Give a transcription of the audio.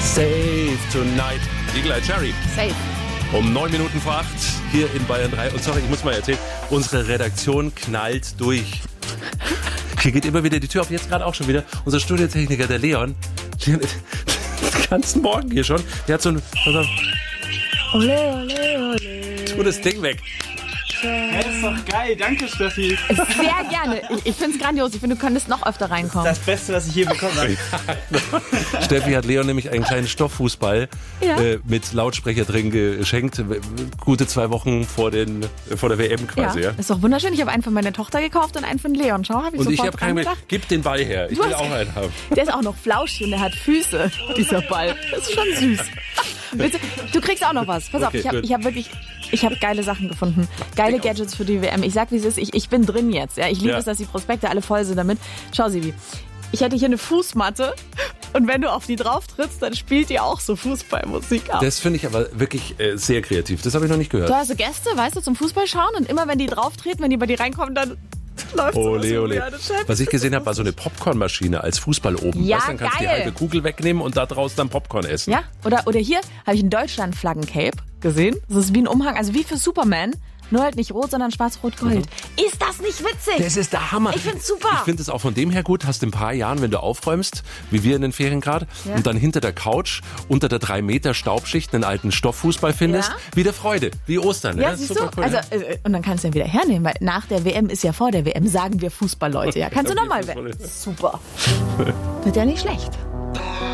Save Tonight. Eagle Eye Cherry. Safe. Um 9 Minuten vor 8 hier in Bayern 3. Und sorry, ich muss mal erzählen, unsere Redaktion knallt durch. Hier geht immer wieder die Tür auf, jetzt gerade auch schon wieder. Unser Studiotechniker, der Leon, den ganzen Morgen hier schon, der hat so ein... Ole, ole, ole. Tu das Ding weg. Das ist doch geil, danke Steffi. Sehr gerne. Ich finde es grandios. Ich finde, du könntest noch öfter reinkommen. Das Beste, was ich je bekommen habe. Steffi hat Leon nämlich einen kleinen Stofffußball mit Lautsprecher drin geschenkt. Gute 2 Wochen vor der WM quasi. Ja. Ist doch wunderschön. Ich habe einen für meine Tochter gekauft und einen für den Leon. Schau, habe ich Und ich sofort habe keinen mehr. gedacht. Gib den Ball her. Ich will auch einen haben. Der ist auch noch flauschig und der hat Füße, dieser Ball. Das ist schon süß. Du kriegst auch noch was. Pass auf, Okay, ich habe geile Sachen gefunden. Geile Gadgets für die WM. Ich sag, wie es ist. Ich bin drin jetzt. Ja? Ich liebe es, dass die Prospekte alle voll sind damit. Schau, Sibi. Ich hätte hier eine Fußmatte und wenn du auf die drauf trittst, dann spielt die auch so Fußballmusik ab. Das finde ich aber wirklich sehr kreativ. Das habe ich noch nicht gehört. Du hast so Gäste, weißt du, zum Fußball schauen und immer wenn die drauf treten, wenn die bei dir reinkommen, dann läuft Ole, ole. Was ich gesehen habe, war so eine Popcornmaschine als Fußball oben. Ja, weißt, dann kannst du die geil. halbe Kugel wegnehmen und da draußen dann Popcorn essen. Ja, oder hier habe ich ein Deutschland-Flaggen-Cape gesehen. Das ist wie ein Umhang, also wie für Superman. Nur halt nicht rot, sondern schwarz-rot-gold. Ist das nicht witzig? Das ist der Hammer. Ich find's super. Ich finde es auch von dem her gut. Hast in ein paar Jahren, wenn du aufräumst, wie wir in den Ferien gerade, und dann hinter der Couch, unter der 3 Meter Staubschicht einen alten Stofffußball findest, wieder Freude. Wie Ostern. Ja, siehst super du? cool, Also, und dann kannst du ihn wieder hernehmen, weil nach der WM ist ja vor der WM, sagen wir Fußballleute. Ja, kannst du nochmal weg. Super. Wird ja nicht schlecht.